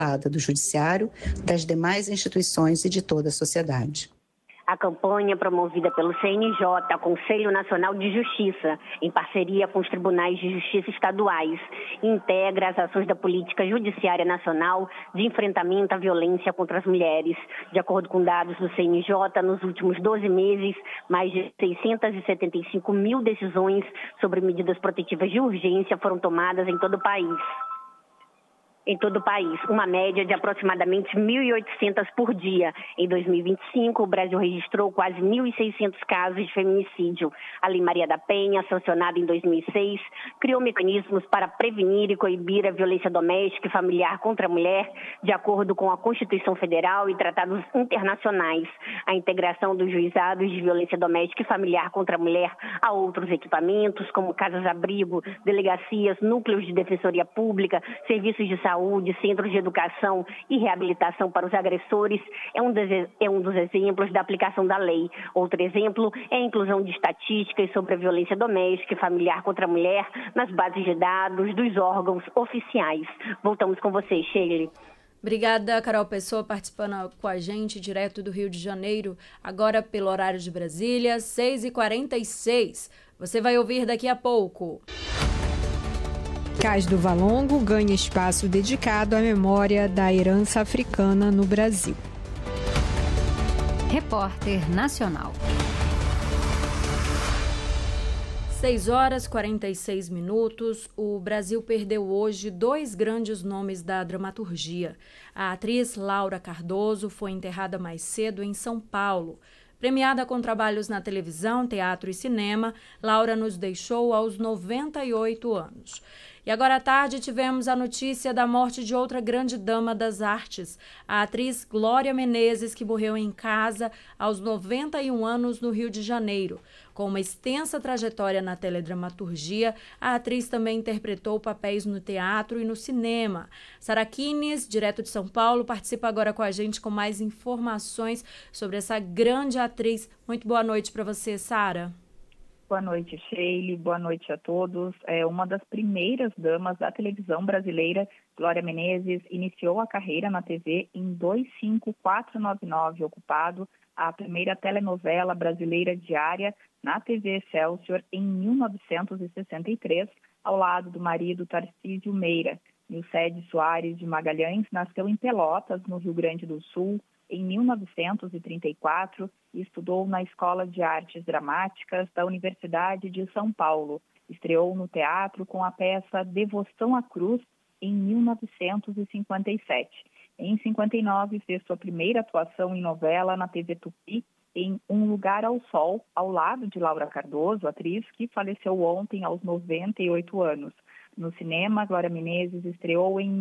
do Judiciário, das demais instituições e de toda a sociedade. A campanha promovida pelo CNJ, Conselho Nacional de Justiça, em parceria com os tribunais de justiça estaduais, integra as ações da Política Judiciária Nacional de enfrentamento à violência contra as mulheres. De acordo com dados do CNJ, nos últimos 12 meses, mais de 675 mil decisões sobre medidas protetivas de urgência foram tomadas em todo o país. Uma média de aproximadamente 1.800 por dia. Em 2025, o Brasil registrou quase 1.600 casos de feminicídio. A Lei Maria da Penha, sancionada em 2006, criou mecanismos para prevenir e coibir a violência doméstica e familiar contra a mulher, de acordo com a Constituição Federal e tratados internacionais. A integração dos juizados de violência doméstica e familiar contra a mulher a outros equipamentos, como casas-abrigo, delegacias, núcleos de defensoria pública, serviços de saúde, centros de educação e reabilitação para os agressores, é um dos exemplos da aplicação da lei. Outro exemplo é a inclusão de estatísticas sobre a violência doméstica e familiar contra a mulher nas bases de dados dos órgãos oficiais. Voltamos com você, Sheila. Obrigada, Carol Pessoa, participando com a gente direto do Rio de Janeiro, agora pelo horário de Brasília, 6h46. Você vai ouvir daqui a pouco. Cais do Valongo ganha espaço dedicado à memória da herança africana no Brasil. Repórter Nacional. 6h46. O Brasil perdeu hoje 2 grandes nomes da dramaturgia. A atriz Laura Cardoso foi enterrada mais cedo em São Paulo. Premiada com trabalhos na televisão, teatro e cinema, Laura nos deixou aos 98 anos. E agora à tarde tivemos a notícia da morte de outra grande dama das artes, a atriz Glória Menezes, que morreu em casa aos 91 anos no Rio de Janeiro. Com uma extensa trajetória na teledramaturgia, a atriz também interpretou papéis no teatro e no cinema. Sara Kines, direto de São Paulo, participa agora com a gente com mais informações sobre essa grande atriz. Muito boa noite para você, Sara. Boa noite, Sheila. Boa noite a todos. Uma das primeiras damas da televisão brasileira, Glória Menezes, iniciou a carreira na TV em 25499, ocupado a primeira telenovela brasileira diária na TV Excelsior em 1963, ao lado do marido Tarcísio Meira. Nilcede Soares de Magalhães nasceu em Pelotas, no Rio Grande do Sul, em 1934 e estudou na Escola de Artes Dramáticas da Universidade de São Paulo. Estreou no teatro com a peça Devoção à Cruz em 1957. Em 59, fez sua primeira atuação em novela na TV Tupi, em Um Lugar ao Sol, ao lado de Laura Cardoso, atriz que faleceu ontem aos 98 anos. No cinema, Glória Menezes estreou em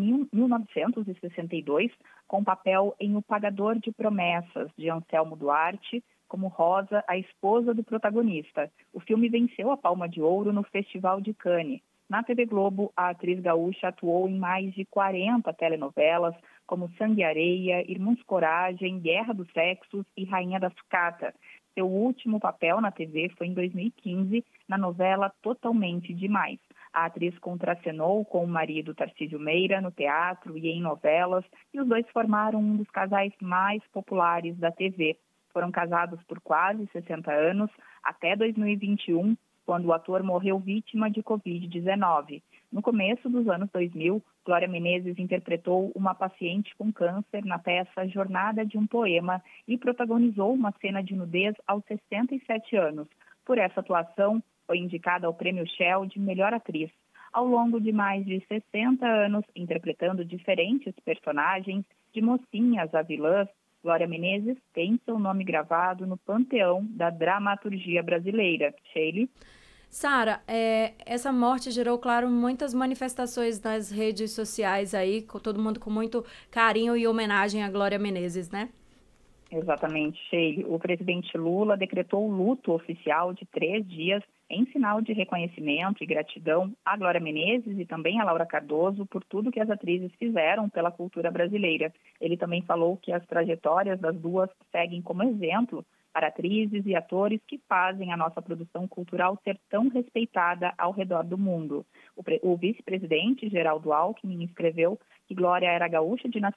1962 com papel em O Pagador de Promessas, de Anselmo Duarte, como Rosa, a esposa do protagonista. O filme venceu a Palma de Ouro no Festival de Cannes. Na TV Globo, a atriz gaúcha atuou em mais de 40 telenovelas, como Sangue e Areia, Irmãos Coragem, Guerra dos Sexos e Rainha da Sucata. Seu último papel na TV foi em 2015, na novela Totalmente Demais. A atriz contracenou com o marido Tarcísio Meira no teatro e em novelas, e os dois formaram um dos casais mais populares da TV. Foram casados por quase 60 anos, até 2021, quando o ator morreu vítima de Covid-19. No começo dos anos 2000, Glória Menezes interpretou uma paciente com câncer na peça Jornada de um Poema e protagonizou uma cena de nudez aos 67 anos. Por essa atuação, foi indicada ao Prêmio Shell de Melhor Atriz. Ao longo de mais de 60 anos, interpretando diferentes personagens, de mocinhas a vilãs, Glória Menezes tem seu nome gravado no panteão da dramaturgia brasileira. Sheila? Sara, essa morte gerou, claro, muitas manifestações nas redes sociais aí, com todo mundo com muito carinho e homenagem à Glória Menezes, né? Exatamente, Sheila. O presidente Lula decretou luto oficial de 3 dias em sinal de reconhecimento e gratidão à Glória Menezes e também à Laura Cardoso por tudo que as atrizes fizeram pela cultura brasileira. Ele também falou que as trajetórias das duas seguem como exemplo para atrizes e atores que fazem a nossa produção cultural ser tão respeitada ao redor do mundo. O vice-presidente, Geraldo Alckmin, escreveu que Glória era gaúcha de nascimento